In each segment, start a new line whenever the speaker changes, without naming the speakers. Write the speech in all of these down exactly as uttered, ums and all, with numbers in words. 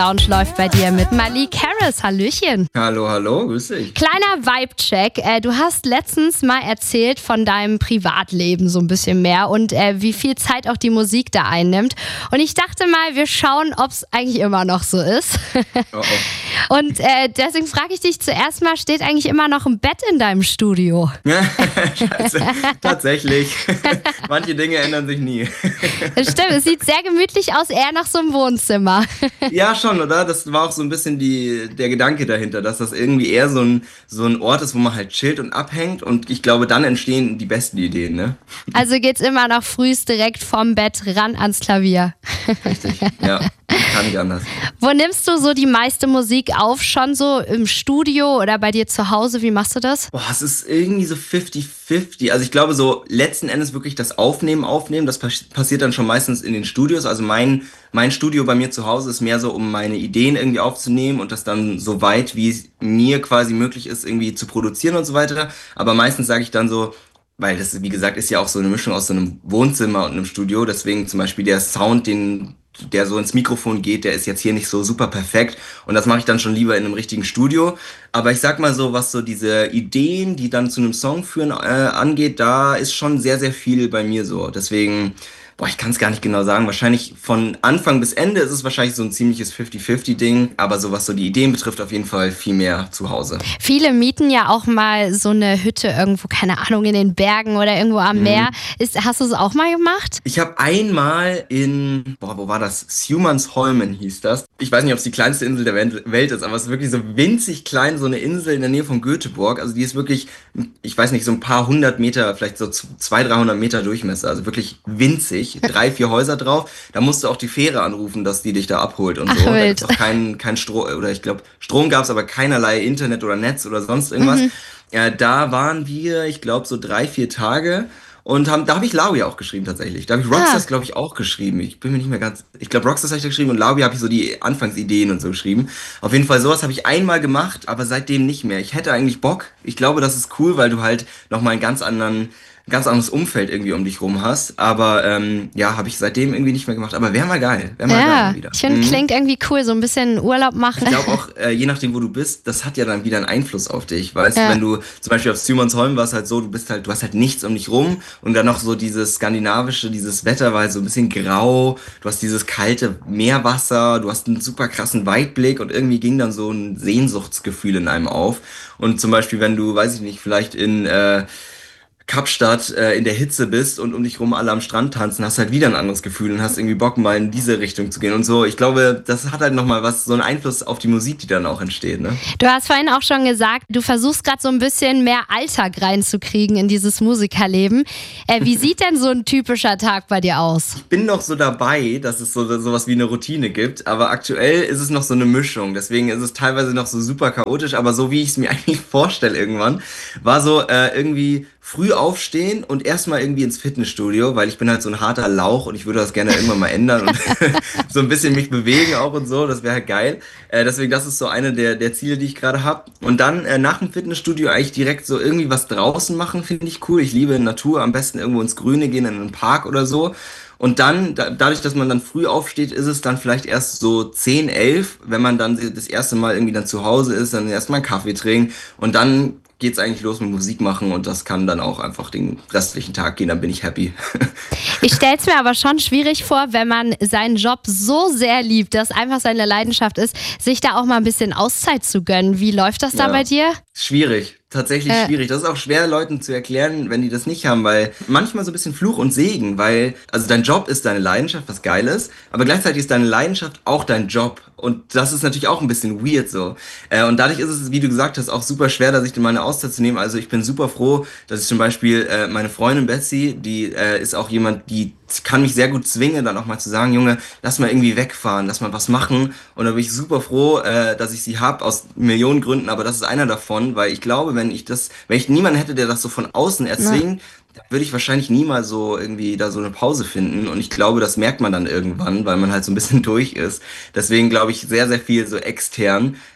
Lounge läuft bei dir mit Malik Harris. Hallöchen.
Hallo, hallo, grüß dich.
Kleiner Vibe-Check. Äh, du hast letztens mal erzählt von deinem Privatleben so ein bisschen mehr und äh, wie viel Zeit auch die Musik da einnimmt. Und ich dachte mal, wir schauen, ob es eigentlich immer noch so ist. Oh oh. Und äh, deswegen frage ich dich zuerst mal, steht eigentlich immer noch ein Bett in deinem Studio?
Tatsächlich. Manche Dinge ändern sich nie.
Das stimmt, es sieht sehr gemütlich aus, eher nach so einem Wohnzimmer.
Ja, schon, oder? Das war auch so ein bisschen die, der Gedanke dahinter, dass das irgendwie eher so ein, so ein Ort ist, wo man halt chillt und abhängt. Und ich glaube, dann entstehen die besten Ideen, ne?
Also geht's immer noch frühst direkt vom Bett ran ans Klavier.
Richtig, ja. Kann nicht anders.
Wo nimmst du so die meiste Musik auf? Schon so im Studio oder bei dir zu Hause? Wie machst du das?
Boah, es ist irgendwie so fifty fifty. Also ich glaube so letzten Endes wirklich das Aufnehmen, Aufnehmen, das pass- passiert dann schon meistens in den Studios. Also mein, mein Studio bei mir zu Hause ist mehr so, um meine Ideen irgendwie aufzunehmen und das dann so weit, wie es mir quasi möglich ist, irgendwie zu produzieren und so weiter. Aber meistens sage ich dann so, weil das, wie gesagt, ist ja auch so eine Mischung aus so einem Wohnzimmer und einem Studio. Deswegen zum Beispiel der Sound, den der so ins Mikrofon geht, der ist jetzt hier nicht so super perfekt und das mache ich dann schon lieber in einem richtigen Studio. Aber ich sag mal so, was so diese Ideen, die dann zu einem Song führen, äh, angeht, da ist schon sehr, sehr viel bei mir so. Deswegen, boah, ich kann es gar nicht genau sagen. Wahrscheinlich von Anfang bis Ende ist es wahrscheinlich so ein ziemliches fifty fifty Ding. Aber so was so die Ideen betrifft, auf jeden Fall viel mehr zu Hause.
Viele mieten ja auch mal so eine Hütte irgendwo, keine Ahnung, in den Bergen oder irgendwo am mhm. Meer. Ist, hast du es auch mal gemacht?
Ich habe einmal in, boah, wo war das? Sjumansholmen hieß das. Ich weiß nicht, ob es die kleinste Insel der Welt ist, aber es ist wirklich so winzig klein, so eine Insel in der Nähe von Göteborg. Also die ist wirklich, ich weiß nicht, so ein paar hundert Meter, vielleicht so zweihundert, dreihundert Meter Durchmesser. Also wirklich winzig. Drei, vier Häuser drauf. Da musst du auch die Fähre anrufen, dass die dich da abholt und
Ach,
so. Da
wild.
ist auch kein, kein Strom, oder ich glaube, Strom gab es, aber keinerlei Internet oder Netz oder sonst irgendwas. Mhm. Ja, da waren wir, ich glaube, so drei, vier Tage. Und haben, da habe ich Laui auch geschrieben tatsächlich. Da habe ich Rockstars, ah. glaube ich, auch geschrieben. Ich bin mir nicht mehr ganz... Ich glaube, Rockstars habe ich da geschrieben und Laui habe ich so die Anfangsideen und so geschrieben. Auf jeden Fall, sowas habe ich einmal gemacht, aber seitdem nicht mehr. Ich hätte eigentlich Bock. Ich glaube, das ist cool, weil du halt nochmal einen ganz anderen... ganz anderes Umfeld irgendwie um dich rum hast. Aber ähm, ja, habe ich seitdem irgendwie nicht mehr gemacht. Aber wäre mal geil. Wär mal
ja,
geil wieder.
Ich finde, mhm. klingt irgendwie cool, so ein bisschen Urlaub machen.
Ich glaube auch, äh, je nachdem, wo du bist, das hat ja dann wieder einen Einfluss auf dich. Weißt du, ja. wenn du zum Beispiel auf Sjumansholm warst halt so, du bist halt, du hast halt nichts um dich rum und dann noch so dieses skandinavische, dieses Wetter war halt so ein bisschen grau, du hast dieses kalte Meerwasser, du hast einen super krassen Weitblick und irgendwie ging dann so ein Sehnsuchtsgefühl in einem auf. Und zum Beispiel, wenn du, weiß ich nicht, vielleicht in äh, Kapstadt äh, in der Hitze bist und um dich rum alle am Strand tanzen, hast halt wieder ein anderes Gefühl und hast irgendwie Bock, mal in diese Richtung zu gehen und so. Ich glaube, das hat halt nochmal was, so einen Einfluss auf die Musik, die dann auch entsteht, ne?
Du hast vorhin auch schon gesagt, du versuchst gerade so ein bisschen mehr Alltag reinzukriegen in dieses Musikerleben. Äh, wie sieht denn so ein typischer Tag bei dir aus?
Ich bin noch so dabei, dass es so sowas wie eine Routine gibt, aber aktuell ist es noch so eine Mischung. Deswegen ist es teilweise noch so super chaotisch, aber so wie ich es mir eigentlich vorstelle irgendwann, war so äh, irgendwie früh aufstehen und erstmal irgendwie ins Fitnessstudio, weil ich bin halt so ein harter Lauch und ich würde das gerne irgendwann mal ändern und so ein bisschen mich bewegen auch und so, das wäre halt geil. Äh, deswegen, das ist so eine der, der Ziele, die ich gerade habe. Und dann äh, nach dem Fitnessstudio eigentlich direkt so irgendwie was draußen machen, finde ich cool. Ich liebe Natur, am besten irgendwo ins Grüne gehen, in einen Park oder so. Und dann, da, dadurch, dass man dann früh aufsteht, ist es dann vielleicht erst so zehn, elf, wenn man dann das erste Mal irgendwie dann zu Hause ist, dann erstmal einen Kaffee trinken und dann geht's eigentlich los mit Musik machen und das kann dann auch einfach den restlichen Tag gehen, dann bin ich happy.
Ich stell's mir aber schon schwierig vor, wenn man seinen Job so sehr liebt, dass einfach seine Leidenschaft ist, sich da auch mal ein bisschen Auszeit zu gönnen. Wie läuft das da
ja.
bei dir?
Schwierig. Tatsächlich äh. schwierig. Das ist auch schwer, Leuten zu erklären, wenn die das nicht haben, weil manchmal so ein bisschen Fluch und Segen, weil, also dein Job ist deine Leidenschaft, was geil ist, aber gleichzeitig ist deine Leidenschaft auch dein Job und das ist natürlich auch ein bisschen weird so. Äh, und dadurch ist es, wie du gesagt hast, auch super schwer, da sich mal eine Auszeit zu nehmen. Also ich bin super froh, dass ich zum Beispiel äh, meine Freundin Betsy, die äh, ist auch jemand, die kann mich sehr gut zwingen, dann auch mal zu sagen, Junge, lass mal irgendwie wegfahren, lass mal was machen. Und da bin ich super froh, äh, dass ich sie hab aus Millionen Gründen, aber das ist einer davon, weil ich glaube, wenn ich das, wenn ich niemanden hätte, der das so von außen erzwingt, da würde ich wahrscheinlich nie mal so irgendwie da so eine Pause finden. Und ich glaube, das merkt man dann irgendwann, weil man halt so ein bisschen durch ist. Deswegen glaube ich sehr, sehr viel so extern.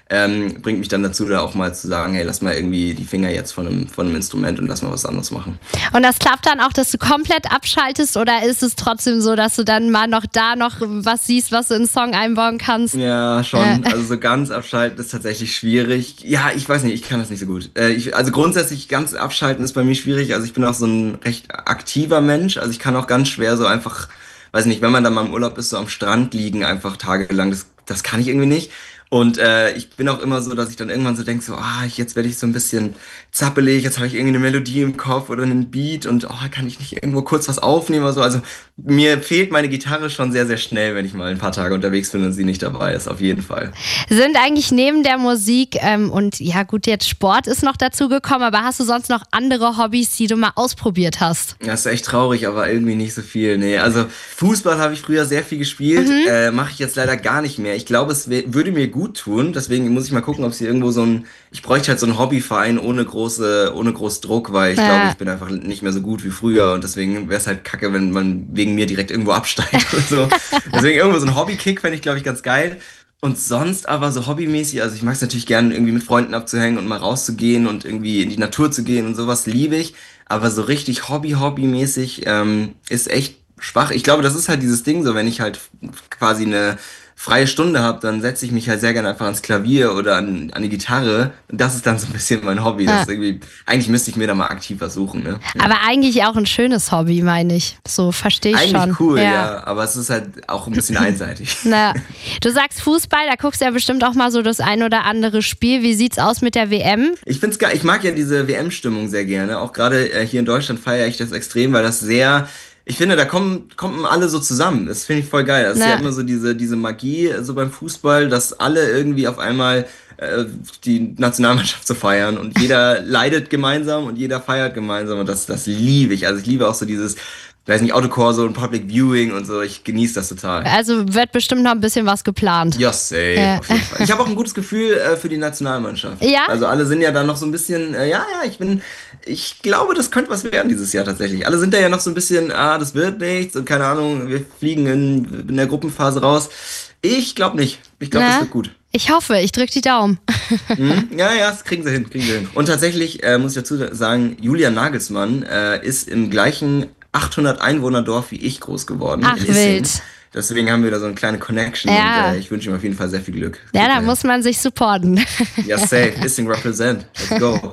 ähm, bringt mich dann dazu, da auch mal zu sagen, hey, lass mal irgendwie die Finger jetzt von einem, von einem Instrument und lass mal was anderes machen.
Und das klappt dann auch, dass du komplett abschaltest oder ist es trotzdem so, dass du dann mal noch da noch was siehst, was du in den Song einbauen kannst?
Ja, schon. Äh. Also so ganz abschalten ist tatsächlich schwierig. Ja, ich weiß nicht, ich kann das nicht so gut. Äh, ich, also grundsätzlich ganz abschalten ist bei mir schwierig. Also ich bin auch so ein recht aktiver Mensch. Also ich kann auch ganz schwer so einfach, weiß nicht, wenn man dann mal im Urlaub ist, so am Strand liegen, einfach tagelang, das, das kann ich irgendwie nicht. Und äh, ich bin auch immer so, dass ich dann irgendwann so denke, so, ah, jetzt werde ich so ein bisschen zappelig, jetzt habe ich irgendwie eine Melodie im Kopf oder einen Beat und oh, kann ich nicht irgendwo kurz was aufnehmen oder so. Also mir fehlt meine Gitarre schon sehr, sehr schnell, wenn ich mal ein paar Tage unterwegs bin und sie nicht dabei ist, auf jeden Fall.
Sind eigentlich neben der Musik ähm, und ja gut, jetzt Sport ist noch dazu gekommen, aber hast du sonst noch andere Hobbys, die du mal ausprobiert hast?
Das ist echt traurig, aber irgendwie nicht so viel. Nee, also Fußball habe ich früher sehr viel gespielt, mhm. äh, mache ich jetzt leider gar nicht mehr. Ich glaube, es würde mir gut tun, deswegen muss ich mal gucken, ob es hier irgendwo so ein, ich bräuchte halt so einen Hobbyverein ohne große, ohne groß Druck, weil ich ja. glaube, ich bin einfach nicht mehr so gut wie früher und deswegen wäre es halt kacke, wenn man wegen mir direkt irgendwo absteigt oder so. Deswegen irgendwo so ein Hobbykick fände ich, glaube ich, ganz geil. Und sonst aber so hobbymäßig, also ich mag es natürlich gerne, irgendwie mit Freunden abzuhängen und mal rauszugehen und irgendwie in die Natur zu gehen und sowas liebe ich. Aber so richtig Hobby-Hobby-mäßig ähm, ist echt schwach. Ich glaube, das ist halt dieses Ding, so wenn ich halt quasi eine freie Stunde habe, dann setze ich mich halt sehr gerne einfach ans Klavier oder an, an die Gitarre. Und das ist dann so ein bisschen mein Hobby. Das ist irgendwie, eigentlich müsste ich mir da mal aktiv was suchen. Ne? Ja.
Aber eigentlich auch ein schönes Hobby, meine ich. So verstehe ich
eigentlich
schon.
Eigentlich cool, ja.
ja.
Aber es ist halt auch ein bisschen einseitig.
Naja. Du sagst Fußball, da guckst du ja bestimmt auch mal so das ein oder andere Spiel. Wie sieht's aus mit der W M?
Ich find's geil. Ich mag ja diese W M-Stimmung sehr gerne. Auch gerade äh, hier in Deutschland feiere ich das extrem, weil das sehr... Ich finde, da kommen, kommen alle so zusammen. Das finde ich voll geil. Das ist ja immer so diese, diese Magie so beim Fußball, dass alle irgendwie auf einmal äh, die Nationalmannschaft so feiern und jeder leidet gemeinsam und jeder feiert gemeinsam und das, das liebe ich. Also ich liebe auch so dieses, weiß nicht, Autokorso und Public Viewing und so. Ich genieße das total.
Also wird bestimmt noch ein bisschen was geplant.
Ja, safe, äh. auf jeden Fall. Ich habe auch ein gutes Gefühl äh, für die Nationalmannschaft.
Ja?
Also alle sind ja da noch so ein bisschen, äh, ja, ja, ich bin, ich glaube, das könnte was werden dieses Jahr tatsächlich. Alle sind da ja noch so ein bisschen, ah, das wird nichts und keine Ahnung, wir fliegen in, in der Gruppenphase raus. Ich glaube nicht. Ich glaube, das wird gut.
Ich hoffe, ich drücke die Daumen.
Mhm. Ja, ja, das kriegen sie hin, kriegen sie hin. Und tatsächlich äh, muss ich dazu sagen, Julian Nagelsmann äh, ist im gleichen achthundert Einwohner-Dorf wie ich groß geworden.
Ach, wild.
Deswegen haben wir da so eine kleine Connection
ja.
und äh, ich wünsche ihm auf jeden Fall sehr viel Glück.
Ja, da muss man sich supporten.
Ja, safe. Issing represent. Let's go.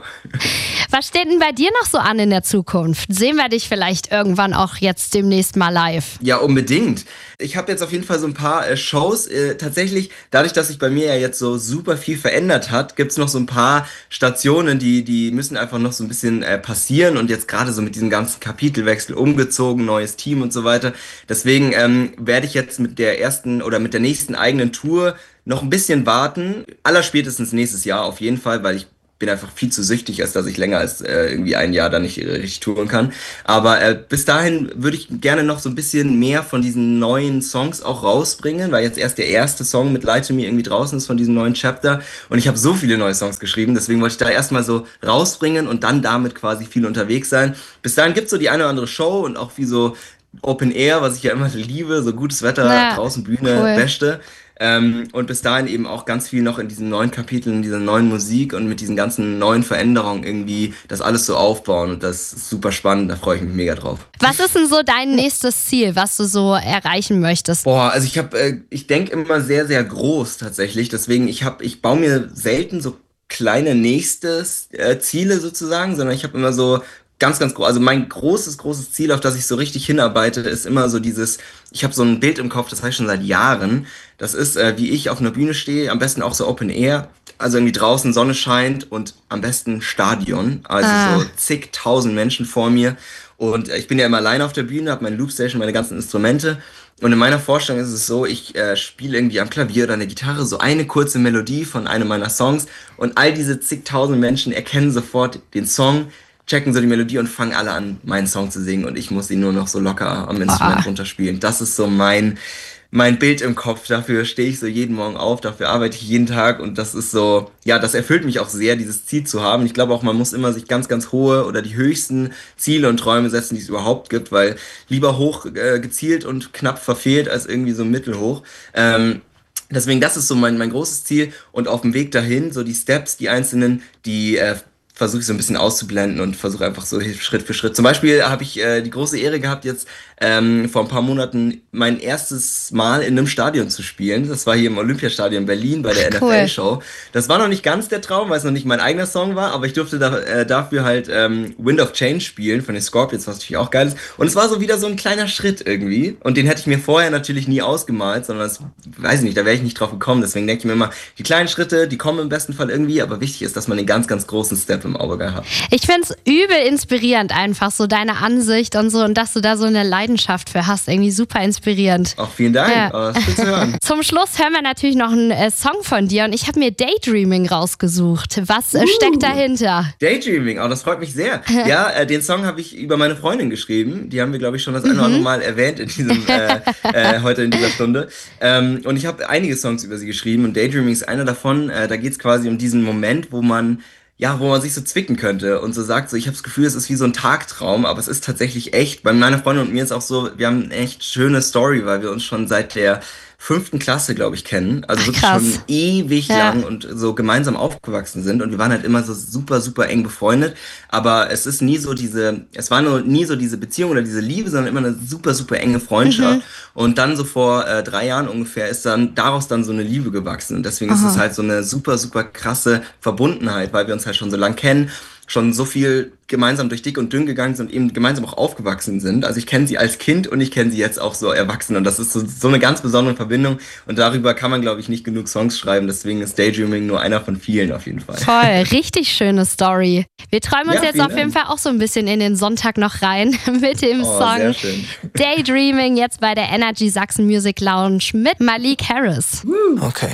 Was steht denn bei dir noch so an in der Zukunft? Sehen wir dich vielleicht irgendwann auch jetzt demnächst mal live?
Ja, unbedingt. Ich habe jetzt auf jeden Fall so ein paar äh, Shows. Äh, tatsächlich, dadurch, dass sich bei mir ja jetzt so super viel verändert hat, gibt's noch so ein paar Stationen, die, die müssen einfach noch so ein bisschen äh, passieren. Und jetzt gerade so mit diesem ganzen Kapitelwechsel umgezogen, neues Team und so weiter. Deswegen ähm, werde ich jetzt mit der ersten oder mit der nächsten eigenen Tour noch ein bisschen warten. Allerspätestens nächstes Jahr auf jeden Fall, weil ich bin einfach viel zu süchtig, als dass ich länger als äh, irgendwie ein Jahr da nicht äh, richtig touren kann. Aber äh, bis dahin würde ich gerne noch so ein bisschen mehr von diesen neuen Songs auch rausbringen, weil jetzt erst der erste Song mit Lie to Me irgendwie draußen ist von diesem neuen Chapter und ich habe so viele neue Songs geschrieben, deswegen wollte ich da erstmal so rausbringen und dann damit quasi viel unterwegs sein. Bis dahin gibt's so die eine oder andere Show und auch wie so Open Air, was ich ja immer liebe, so gutes Wetter, ja, draußen Bühne, cool. Beste. Ähm, und bis dahin eben auch ganz viel noch in diesen neuen Kapiteln, in dieser neuen Musik und mit diesen ganzen neuen Veränderungen irgendwie das alles so aufbauen. Und das ist super spannend, da freue ich mich mega drauf.
Was ist denn so dein nächstes Ziel, was du so erreichen möchtest?
Boah, also ich habe, äh, ich denke immer sehr, sehr groß tatsächlich. Deswegen, ich habe, ich baue mir selten so kleine nächste äh, Ziele sozusagen, sondern ich habe immer so ganz, ganz groß. Also mein großes, großes Ziel, auf das ich so richtig hinarbeite, ist immer so dieses, ich habe so ein Bild im Kopf, das heißt schon seit Jahren. Das ist, äh, wie ich auf einer Bühne stehe, am besten auch so Open Air, also irgendwie draußen Sonne scheint und am besten Stadion, also ah. so zigtausend Menschen vor mir. Und äh, ich bin ja immer alleine auf der Bühne, habe meine Loopstation, meine ganzen Instrumente. Und in meiner Vorstellung ist es so, ich äh, spiele irgendwie am Klavier oder an der Gitarre so eine kurze Melodie von einem meiner Songs und all diese zigtausend Menschen erkennen sofort den Song, checken so die Melodie und fangen alle an, meinen Song zu singen und ich muss ihn nur noch so locker am Instrument ah. runterspielen. Das ist so mein, mein Bild im Kopf. Dafür stehe ich so jeden Morgen auf, dafür arbeite ich jeden Tag und das ist so, ja, das erfüllt mich auch sehr, dieses Ziel zu haben. Ich glaube auch, man muss immer sich ganz, ganz hohe oder die höchsten Ziele und Träume setzen, die es überhaupt gibt, weil lieber hoch äh, gezielt und knapp verfehlt als irgendwie so mittelhoch. Ähm, Deswegen, das ist so mein, mein großes Ziel. Und auf dem Weg dahin, so die Steps, die einzelnen, die äh, versuche ich so ein bisschen auszublenden und versuche einfach so Schritt für Schritt. Zum Beispiel habe ich äh, die große Ehre gehabt, jetzt ähm, vor ein paar Monaten mein erstes Mal in einem Stadion zu spielen. Das war hier im Olympiastadion Berlin bei der
Cool.
N F L-Show. Das war noch nicht ganz der Traum, weil es noch nicht mein eigener Song war, aber ich durfte da, äh, dafür halt ähm, Wind of Change spielen von den Scorpions, was natürlich auch geil ist. Und es war so wieder so ein kleiner Schritt irgendwie. Und den hätte ich mir vorher natürlich nie ausgemalt, sondern das, weiß ich nicht, da wäre ich nicht drauf gekommen. Deswegen denke ich mir immer, die kleinen Schritte, die kommen im besten Fall irgendwie, aber wichtig ist, dass man den ganz, ganz großen Step im Auge hat.
Ich finde es übel inspirierend einfach, so deine Ansicht und so und dass du da so eine Leidenschaft für hast. Irgendwie super inspirierend.
Auch vielen Dank.
Ja.
Oh, das ist schön zu hören.
Zum Schluss hören wir natürlich noch einen äh, Song von dir und ich habe mir Daydreaming rausgesucht. Was äh,
Uh.
steckt dahinter?
Daydreaming, oh, das freut mich sehr. Ja, äh, den Song habe ich über meine Freundin geschrieben. Die haben wir, glaube ich, schon das eine oder andere Mal erwähnt in diesem, äh, äh, heute in dieser Stunde. Ähm, und ich habe einige Songs über sie geschrieben und Daydreaming ist einer davon. Äh, da geht es quasi um diesen Moment, wo man ja, wo man sich so zwicken könnte und so sagt, so ich habe das Gefühl, es ist wie so ein Tagtraum, aber es ist tatsächlich echt. Bei meiner Freundin und mir ist auch so, wir haben eine echt schöne Story, weil wir uns schon seit der fünften Klasse, glaube ich, kennen. Also wirklich
Krass.
schon ewig
Ja.
lang und so gemeinsam aufgewachsen sind. Und wir waren halt immer so super, super eng befreundet. Aber es ist nie so diese, es war nur nie so diese Beziehung oder diese Liebe, sondern immer eine super, super enge Freundschaft.
Mhm.
Und dann so vor äh, drei Jahren ungefähr ist dann daraus dann so eine Liebe gewachsen. Und deswegen ist
Aha.
es halt so eine super, super krasse Verbundenheit, weil wir uns halt schon so lang kennen, schon so viel gemeinsam durch dick und dünn gegangen sind und eben gemeinsam auch aufgewachsen sind. Also ich kenne sie als Kind und ich kenne sie jetzt auch so erwachsen und das ist so, so eine ganz besondere Verbindung und darüber kann man, glaube ich, nicht genug Songs schreiben. Deswegen ist Daydreaming nur einer von vielen auf jeden Fall.
Voll, richtig schöne Story. Wir träumen uns
Ja,
jetzt
vielen
auf jeden
Dank.
Fall auch so ein bisschen in den Sonntag noch rein mit dem
Oh,
Song
sehr schön.
Daydreaming jetzt bei der Energy Sachsen Music Lounge mit Malik Harris.
Okay.